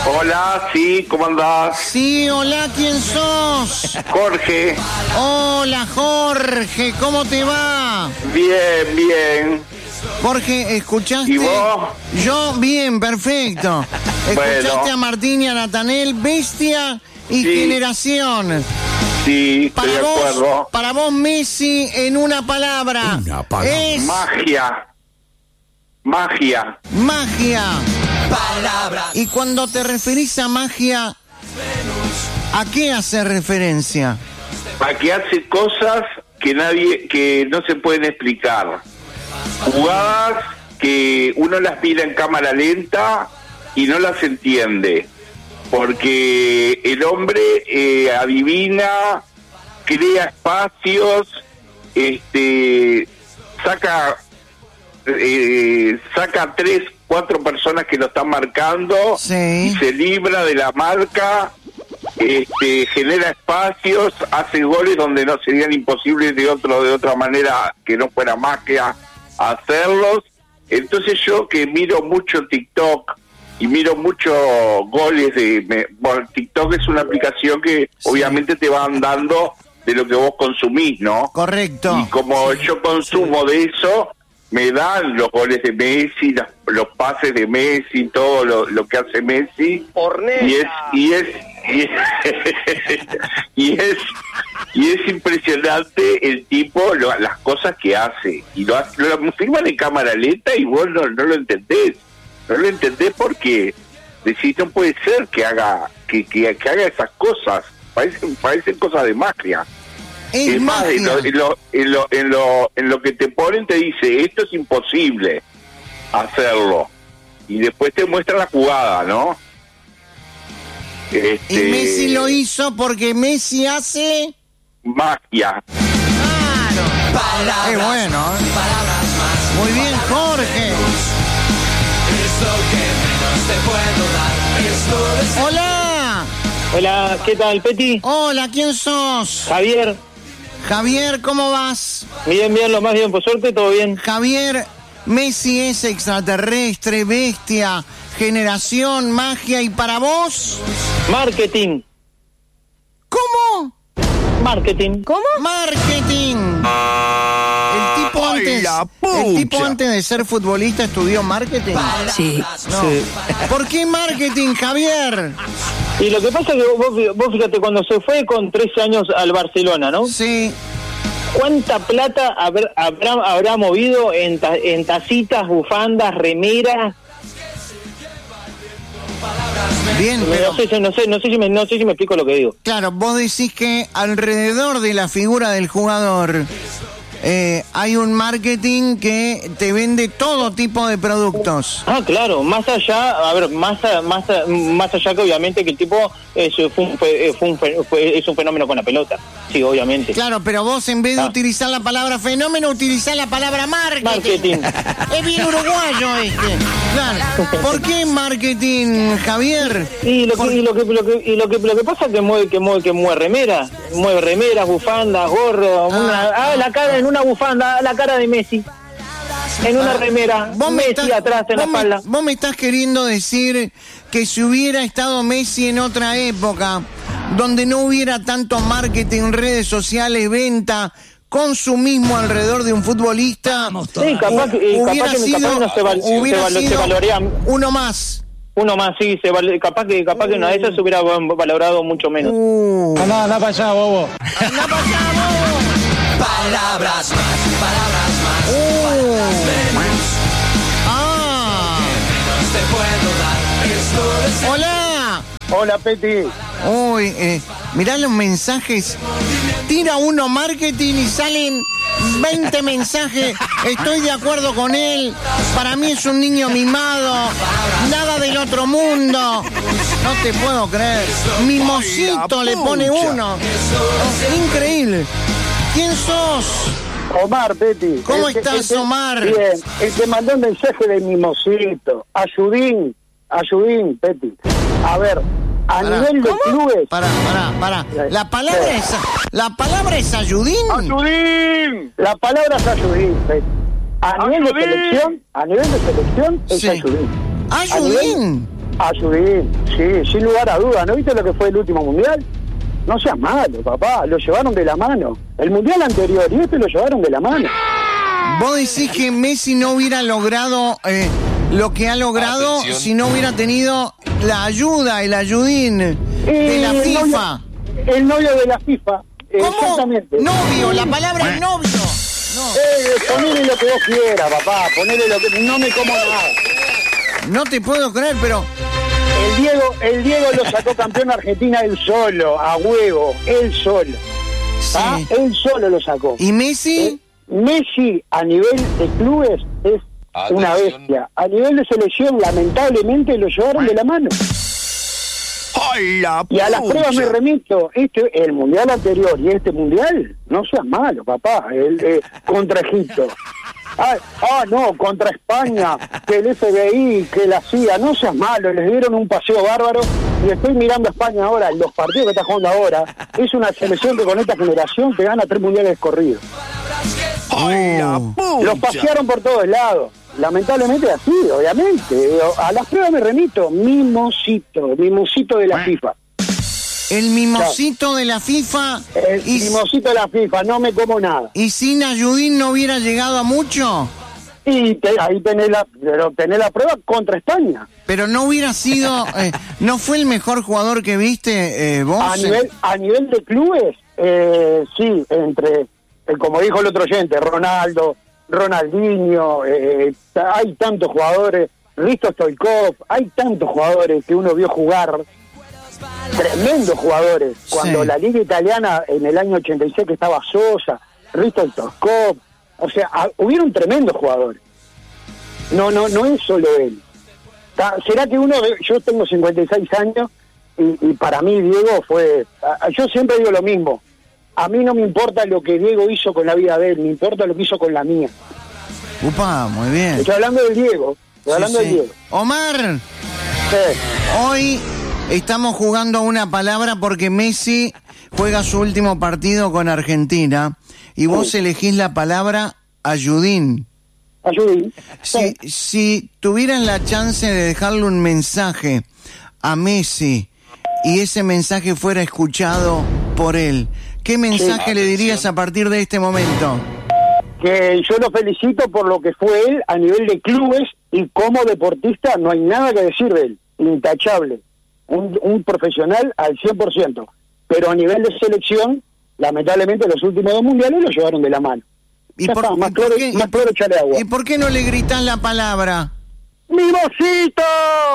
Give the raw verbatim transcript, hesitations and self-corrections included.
Hola, sí, ¿cómo andás? Sí, hola, ¿quién sos? Jorge. Hola, Jorge, ¿cómo te va? Bien, bien. Jorge, ¿escuchaste? ¿Y vos? Yo, bien, perfecto. ¿Escuchaste Bueno. a Martín y a Natanel? Bestia y Sí. Generación. Sí, Para estoy de vos, acuerdo. para vos, Messi, en una palabra. Una palabra. Es Magia. Magia. magia. Y cuando te referís a magia, ¿a qué hace referencia? A que hace cosas que nadie, que no se pueden explicar. Jugadas que uno las mira en cámara lenta y no las entiende. Porque el hombre eh, adivina, crea espacios, este, saca, eh, saca tres, cuatro personas que lo están marcando, Sí. y se libra de la marca, este, genera espacios, hace goles donde no serían imposibles de otro, de otra manera que no fuera magia hacerlos. Entonces yo que miro mucho TikTok y miro muchos goles de... Me, bueno, TikTok es una aplicación que Sí. obviamente te van dando de lo que vos consumís, ¿no? Correcto. Y como yo consumo de eso, me dan los goles de Messi, los, los pases de Messi, todo lo, lo que hace Messi. Y es... Y es y es, y es y es impresionante el tipo, lo, las cosas que hace. Y lo, hace- lo filman en cámara lenta y vos no, no lo entendés. No lo entendés porque decís, no puede ser que haga que, que, que haga esas cosas. Parecen, parecen cosas de magia. Es Es más, en magia. lo, en, lo, en, lo, en, lo, en lo que te ponen te dice, esto es imposible hacerlo. Y después te muestra la jugada, ¿no? Este, Y Messi lo hizo porque Messi hace... magia. Claro. Es bueno, ¿eh? Muy bien, Jorge. Hola. Hola, ¿qué tal, Peti? Hola, ¿quién sos? Javier. Javier, ¿cómo vas? Bien, bien, lo más bien, por suerte, todo bien. Javier, Messi es extraterrestre, bestia, generación, magia, ¿y para vos? Marketing. ¿Cómo? Marketing. ¿Cómo? Marketing. El tipo Ay, antes, la el tipo pucha. antes de ser futbolista estudió marketing. Sí. No. Sí. ¿Por qué marketing, Javier? Y lo que pasa es que vos, vos fíjate, cuando se fue con trece años al Barcelona, ¿no? Sí. ¿Cuánta plata habrá, habrá, habrá movido en, ta- en tacitas, bufandas, remeras? Bien, pero No sé, si- no sé, no sé si me, no sé si me explico lo que digo. claro, vos decís que alrededor de la figura del jugador eh, hay un marketing que te vende todo tipo de productos. Ah, claro, más allá, a ver, más a- más a- más allá que obviamente que el tipo es, fue un, fue, fue un, fe- fue- es un fenómeno con la pelota. Sí, obviamente. Claro, pero vos en vez de Ah. utilizar la palabra fenómeno, utilizás la palabra marketing. Marketing. Es bien uruguayo este. Claro. ¿Por qué marketing, Javier? Y lo Por- que, y lo que, lo que, y lo que, lo que pasa es que mueve, que mueve, que mueve remeras, mueve remeras, bufandas, gorros, una, ah, la cara en una bufanda, la cara de Messi, en una remera, Vos me, Messi estás, atrás en la vos me- espalda. vos me estás queriendo decir que si hubiera estado Messi en otra época, donde no hubiera tanto marketing, redes sociales, venta, consumismo alrededor de un futbolista, Sí, capaz que, y hubiera capaz que, sido, capaz que no se, val- se, hubiera val- se sido valorea uno más. uno más, sí, se val- capaz que capaz que una de esas se hubiera valorado mucho menos. Uh. Andá, andá para allá, bobo. ¡Anda pa' allá, vos! Palabras más, palabras más, Uh. menos Ah. te puedo dar. Esto es ¡Hola! Hola, Peti. Uy, eh, mirá los mensajes. Tira uno marketing y salen veinte mensajes. Estoy de acuerdo con él. Para mí es un niño mimado. Nada del otro mundo. No te puedo creer. Mimosito le pone uno. Oh, increíble. ¿Quién sos? Omar, Peti. ¿Cómo El que- estás, el que- Omar? Bien. El que mandó un mensaje de mimosito. Ayudín. Ayudín, Peti. A ver, a Pará. nivel de clubes... Pará, pará, pará. La palabra es, la palabra es ayudín. ¡Ayudín! La palabra es ayudín, Peti. A nivel de selección, a nivel de selección es Sí. ayudín. Ayudín. Ayudín, sí, sin lugar a dudas. ¿No viste lo que fue el último mundial? No seas malo, papá, lo llevaron de la mano. El mundial anterior y este lo llevaron de la mano. Vos decís que Messi no hubiera logrado eh, lo que ha logrado Atención. si no hubiera tenido la ayuda, el ayudín eh, de la FIFA. El novio, el novio de la FIFA. ¿Cómo? Exactamente. Novio, la palabra es novio. No. Eh, ponele lo que vos quieras, papá, ponele lo que... No me como nada. No te puedo creer, pero... El Diego, el Diego lo sacó campeón Argentina él solo, a huevo, él solo. Sí. ¿Ah? Él solo lo sacó. ¿Y Messi? Eh, Messi a nivel de clubes es Atención. una bestia. A nivel de selección, lamentablemente lo llevaron de la mano. ¡Hola, y a las pruebas me remito. Este, el mundial anterior y este mundial, no seas malo, papá. El, eh, contra Egipto. Ah, ah, no, contra España, que el F B I, que la C I A, no seas malo, les dieron un paseo bárbaro. Y estoy mirando a España ahora, los partidos que está jugando ahora, es una selección que con esta generación te gana tres mundiales corridos. Oh. Los pasearon por todos lados. Lamentablemente así, obviamente. A las pruebas me remito, mimosito, mimosito de la FIFA. El mimosito Chao. de la FIFA. El y, mimosito de la FIFA, no me como nada. ¿Y sin Ayudín no hubiera llegado a mucho? Y te, ahí tenés la, pero tenés la prueba contra España. Pero no hubiera sido, eh, ¿no fue el mejor jugador que viste eh, vos? A nivel, a nivel de clubes, eh, sí, entre, eh, como dijo el otro oyente, Ronaldo, Ronaldinho, eh, hay tantos jugadores, Risto Stoichkov, hay tantos jugadores que uno vio jugar. Tremendos jugadores. Cuando sí. la liga italiana en el año ochenta y seis que estaba Sosa, Risto Stoichkov, o sea, a, hubieron tremendos jugadores. No, no, no es solo él. Ta, ¿Será que uno, yo tengo cincuenta y seis años y, y para mí Diego fue, a, yo siempre digo lo mismo, a mí no me importa lo que Diego hizo con la vida de él, me importa lo que hizo con la mía. Upa, muy bien. Estoy hablando del Diego, estoy sí, hablando sí. del Diego. Omar, sí. hoy estamos jugando una palabra porque Messi juega su último partido con Argentina y vos sí. elegís la palabra Ayudín. Ayudín. Si, sí. si tuvieras la chance de dejarle un mensaje a Messi y ese mensaje fuera escuchado por él, ¿qué mensaje sí. le dirías a partir de este momento? Que yo lo felicito por lo que fue él a nivel de clubes y como deportista no hay nada que decir de él, intachable. Un, un profesional al cien por ciento, pero a nivel de selección, lamentablemente los últimos dos mundiales lo llevaron de la mano. ¿Y por, está, más, ¿y por cloro, qué, más cloro echarle agua. ¿Y por qué no le gritas la palabra? ¡Mimosito!